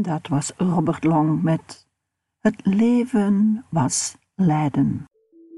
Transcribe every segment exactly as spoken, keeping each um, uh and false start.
dat was Robert Long met Het leven was lijden.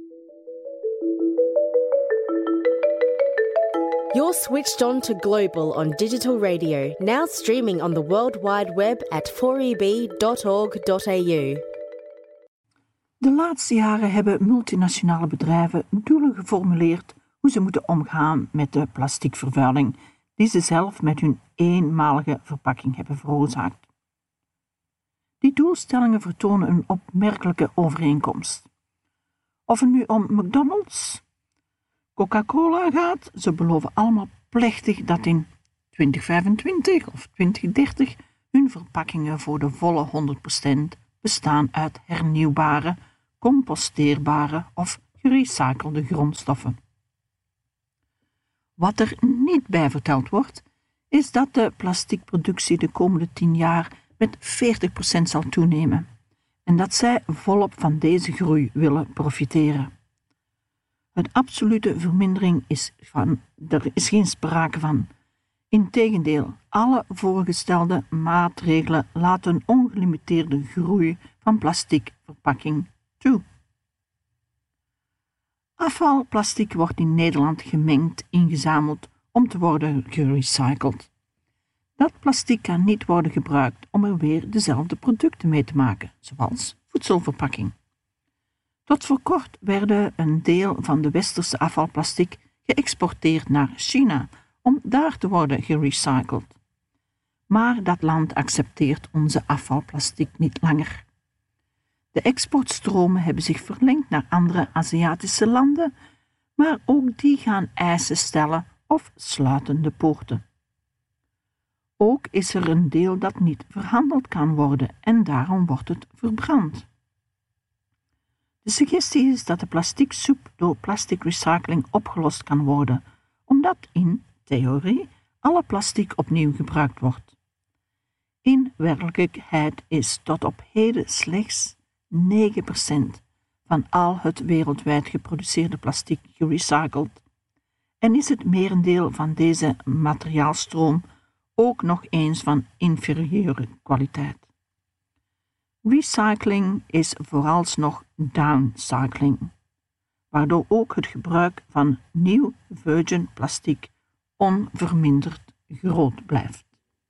You're switched on to Global on digital radio, now streaming on the World Wide Web at four e b dot org dot a u. De laatste jaren hebben multinationale bedrijven doelen geformuleerd hoe ze moeten omgaan met de plastiekvervuiling die ze zelf met hun eenmalige verpakking hebben veroorzaakt. Die doelstellingen vertonen een opmerkelijke overeenkomst. Of het nu om McDonald's, Coca-Cola gaat, ze beloven allemaal plechtig dat in twintig vijfentwintig of twintig dertig hun verpakkingen voor de volle honderd procent bestaan uit hernieuwbare, composteerbare of gerecyclede grondstoffen. Wat er niet bij verteld wordt, is dat de plasticproductie de komende tien jaar met veertig procent zal toenemen en dat zij volop van deze groei willen profiteren. Het absolute vermindering is van, er is geen sprake van. Integendeel, alle voorgestelde maatregelen laten een ongelimiteerde groei van plasticverpakking toe. Afvalplastic wordt in Nederland gemengd ingezameld om te worden gerecycled. Dat plastic kan niet worden gebruikt om er weer dezelfde producten mee te maken, zoals voedselverpakking. Tot voor kort werden een deel van de westerse afvalplastic geëxporteerd naar China om daar te worden gerecycled. Maar dat land accepteert onze afvalplastic niet langer. De exportstromen hebben zich verlengd naar andere Aziatische landen, maar ook die gaan eisen stellen of sluiten de poorten. Ook is er een deel dat niet verhandeld kan worden en daarom wordt het verbrand. De suggestie is dat de plasticsoep door plastic recycling opgelost kan worden, omdat in theorie alle plastic opnieuw gebruikt wordt. In werkelijkheid is tot op heden slechts negen procent van al het wereldwijd geproduceerde plastic gerecycled en is het merendeel van deze materiaalstroom ook nog eens van inferieure kwaliteit. Recycling is vooralsnog downcycling, waardoor ook het gebruik van nieuw virgin plastic onverminderd groot blijft.